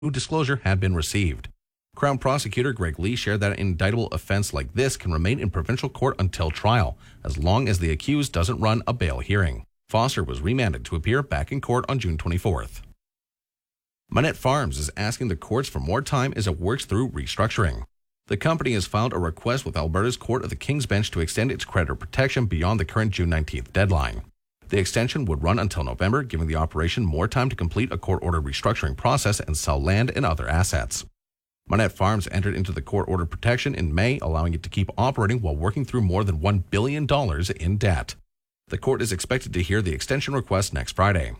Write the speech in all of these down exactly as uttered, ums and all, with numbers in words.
disclosure had been received. Crown Prosecutor Greg Lee shared that an indictable offense like this can remain in provincial court until trial, as long as the accused doesn't run a bail hearing. Foster was remanded to appear back in court on June twenty-fourth. Manette Farms is asking the courts for more time as it works through restructuring. The company has filed a request with Alberta's Court of the King's Bench to extend its creditor protection beyond the current June nineteenth deadline. The extension would run until November, giving the operation more time to complete a court-ordered restructuring process and sell land and other assets. Manette Farms entered into the court-ordered protection in May, allowing it to keep operating while working through more than one billion dollars in debt. The court is expected to hear the extension request next Friday.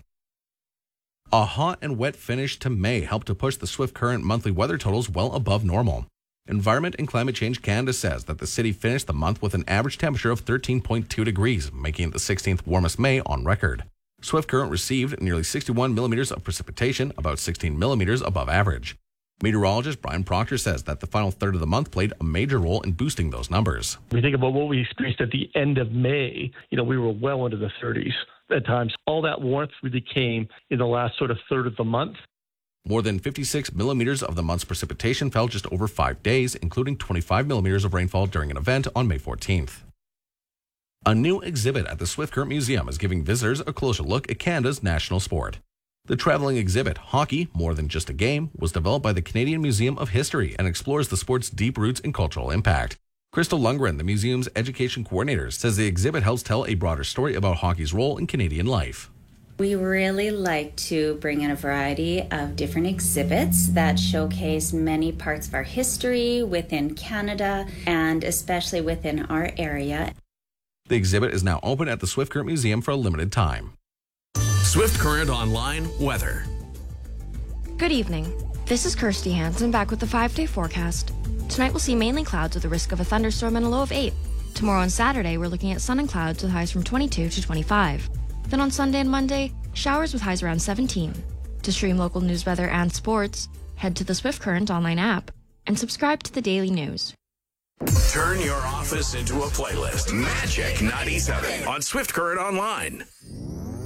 A hot and wet finish to May helped to push the Swift Current monthly weather totals well above normal. Environment and Climate Change Canada says that the city finished the month with an average temperature of thirteen point two degrees, making it the sixteenth warmest May on record. Swift Current received nearly sixty-one millimeters of precipitation, about sixteen millimeters above average. Meteorologist Brian Proctor says that the final third of the month played a major role in boosting those numbers. When you think about what we experienced at the end of May, you know, we were well into the thirties at times. All that warmth really came in the last sort of third of the month. More than fifty-six millimeters of the month's precipitation fell just over five days, including twenty-five millimeters of rainfall during an event on May fourteenth. A new exhibit at the Swift Current Museum is giving visitors a closer look at Canada's national sport. The traveling exhibit, Hockey, More Than Just a Game, was developed by the Canadian Museum of History and explores the sport's deep roots and cultural impact. Crystal Lundgren, the museum's education coordinator, says the exhibit helps tell a broader story about hockey's role in Canadian life. We really like to bring in a variety of different exhibits that showcase many parts of our history within Canada and especially within our area. The exhibit is now open at the Swift Current Museum for a limited time. Swift Current Online weather. Good evening. This is Kirsty Hansen back with the five-day forecast. Tonight we'll see mainly clouds with a risk of a thunderstorm and a low of eight. Tomorrow and Saturday we're looking at sun and clouds with highs from twenty-two to twenty-five. Then on Sunday and Monday, showers with highs around seventeen. To stream local news, weather, and sports, head to the Swift Current online app and subscribe to the daily news. Turn your office into a playlist. Magic ninety-seven on Swift Current Online.